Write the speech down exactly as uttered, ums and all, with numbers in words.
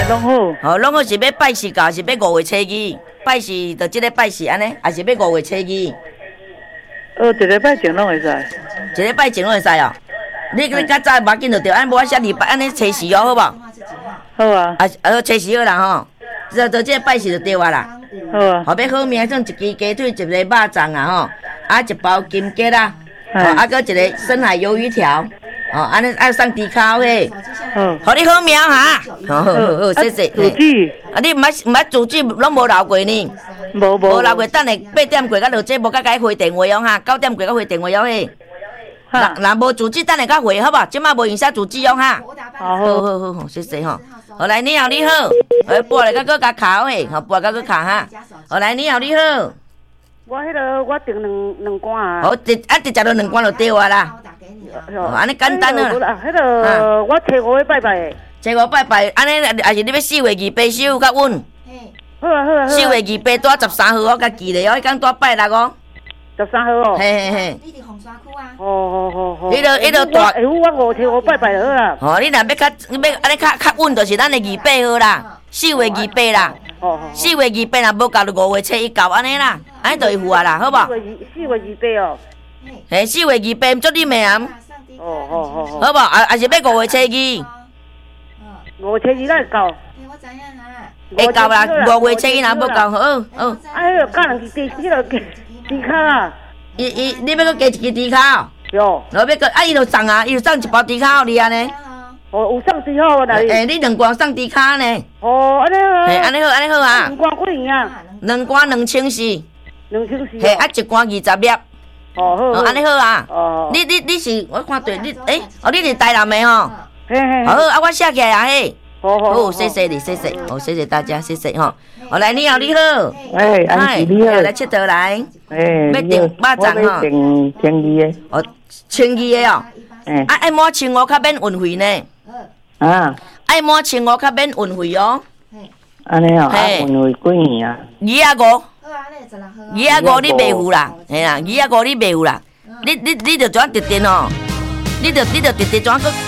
拢好。 哦，拢好是要拜四教，是要五月初二，拜四就即个拜四安尼，还是要五月初二？ 呃，一礼拜前拢会使。 一礼拜前拢会使哦。你你较早无要紧就对，安无我写礼拜安尼初四哦，好无？ 好啊。 啊啊，初四好啦吼，就就即个拜四就对啊啦。 好啊。 后要好命，种一支鸡腿，一个肉粽啊吼，啊一包金桔啦，哦啊搁一个深海鱿鱼条，哦安尼爱送猪脚嘿。 好。 互你好命哈。好好好，谢谢。 主旨。 啊你毋捌毋捌主旨拢无留过呢？ 无无。 无留过，等下八點過，甲落這無甲解回電話用哈，九點過甲回電話用嘿。若若無主旨，等下甲回好無？即馬無用寫主旨用哈。好好好好，謝謝吼。好來，你好你好，誒撥來甲佫甲考嘿，吼撥來甲佫考哈。好來，你好你好。 我迄個我訂兩兩罐啊。 好，直啊直接落兩罐就對啊啦。安尼簡單啊。 迄個我初五要拜拜。 初五拜拜，安尼也是你要四月二八守甲阮。 好啊好啊好啊。 四月二八帶十三號，我甲記咧，我迄天帶拜六哦。 十三號哦。 嘿嘿嘿。 你伫紅沙區啊？ 哦好好好。 迄個迄個大。 下晡我五初五拜拜就好啦。 哦，你若要較要安尼較較穩，就是咱的二八號啦，四月二八啦。哦。四月二八若無到就五月初一到安尼啦，安尼就會付啊啦，好無？ 四月二四月二八哦。 嘿，四月二八唔足你命啊。 哦好好好。 好無？啊啊是要五月初二。 五月初二哪會到？ 我知影啦。 會到啦，五月初二若無到，好好。 啊，迄個加兩支地，迄個地卡啊。 伊伊，你要佮加一支豬卡？ 有。 然後要佮啊，伊就送啊，伊就送一包豬卡互你安尼。 哦，有送豬卡喎，嗱。 誒，你兩罐送豬卡呢？ 哦，安尼好。 嘿，安尼好，安尼好啊。 兩罐幾錢啊？ 兩罐兩千四。 兩千四。 嘿，啊一罐二十粒。 哦好。 哦，安尼好啊。 哦。 你你你是我看對，你誒，哦你是台南的吼。 嘿嘿。 好，啊我寫起來啊嘿。 好好。 好，謝謝你，謝謝，好，謝謝大家，謝謝吼。好來，你好，你好。 哎，安琪你好。 來佚佗來。 哎， 要訂肉粽吼。 我要訂千二的。 哦，千二的哦。 哎。 啊，愛滿千五較免運費呢。 啊。 愛滿千五較免運費哦。 安尼哦，啊運費幾年啊？ 二啊五。二啊五你袂付啦，係啦，二啊五你袂付啦。你你你着怎直直哦？你着你着直直怎個？